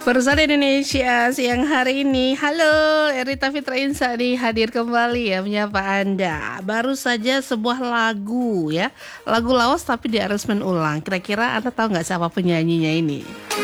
Perusahaan Indonesia siang hari ini. Halo, Erita Fitra Insani hadir kembali ya menyapa Anda. Baru saja sebuah lagu ya, lagu lawas tapi diaransemen ulang. Kira-kira Anda tahu nggak siapa penyanyinya ini?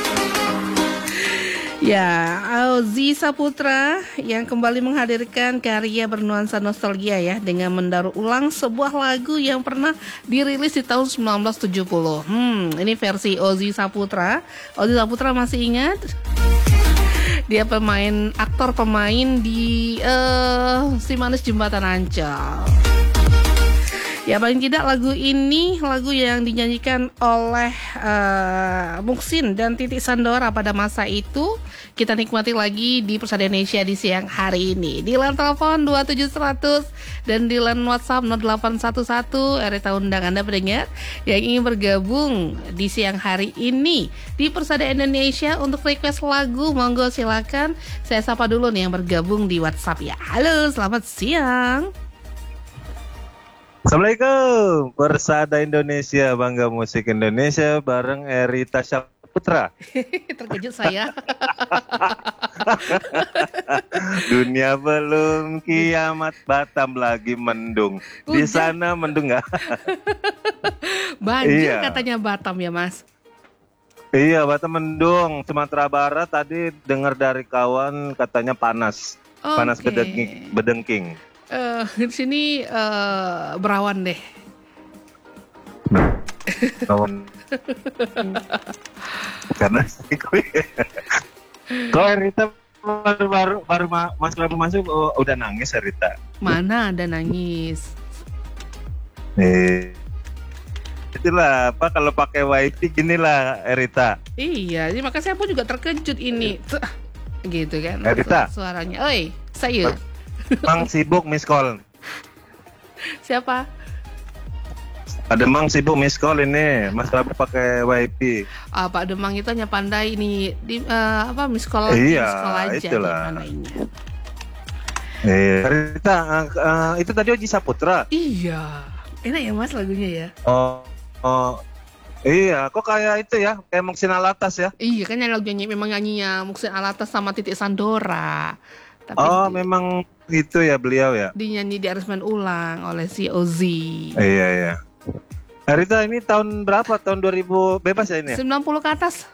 Ya, Ozy Saputra yang kembali menghadirkan karya bernuansa nostalgia ya dengan mendaur ulang sebuah lagu yang pernah dirilis di tahun 1970. Ini versi Ozy Saputra. Ozy Saputra masih ingat? Dia aktor pemain di Si Manis Jembatan Ancol. Ya paling tidak lagu ini lagu yang dinyanyikan oleh Muhsin dan Titik Sandora pada masa itu. Kita nikmati lagi di Persada Indonesia di siang hari ini. Di line telepon 27100 dan di line WhatsApp 0811. Erita undang Anda pendengar yang ingin bergabung di siang hari ini di Persada Indonesia untuk request lagu. Monggo silakan. Saya sapa dulu nih yang bergabung di WhatsApp ya. Halo, selamat siang. Assalamualaikum, Persada Indonesia, Bangga Musik Indonesia bareng Erita Saputra. Terkejut saya. Dunia belum kiamat, Batam lagi mendung. Di sana mendung nggak? Banjir Iya. katanya Batam ya Mas. Iya, Batam mendung. Sumatera Barat tadi dengar dari kawan katanya panas. Panas Oke. bedengking. Di sini berawan deh. Karena kok Erita baru masuk udah nangis Erita. Mana ada nangis. Itulah apa kalau pakai wifi ginilah Erita. Iya, jadi makanya saya pun juga terkejut ini. Gitu kan. Erita. Suaranya. Oi, saya. Mang sibuk miss call. Siapa? Ada Mang sibuk miss call ini. Mas Prabu pakai wifi. Pak Demang itu hanya pandai ini di miss call Iya, miss call aja itulah. pandainya. Erita, itu tadi Ozy Saputra. Iya. Enak ya Mas lagunya ya? Oh. Iya, kok kayak itu ya, kayak Muhsin Alatas ya? Iya kan yang lagunya memang nyanyinya Muhsin Alatas sama Titik Sandora. Tapi Memang itu ya beliau ya. dinyanyi di aransemen ulang oleh si Ozy. Iya. Erita ini tahun berapa? Tahun 2000 bebas ya ini ya? 90 ke atas.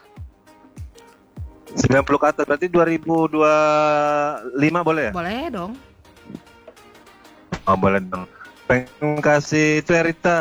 90 ke atas, berarti 2025 boleh ya? Boleh dong. Oh boleh dong. Pengen kasih itu Erita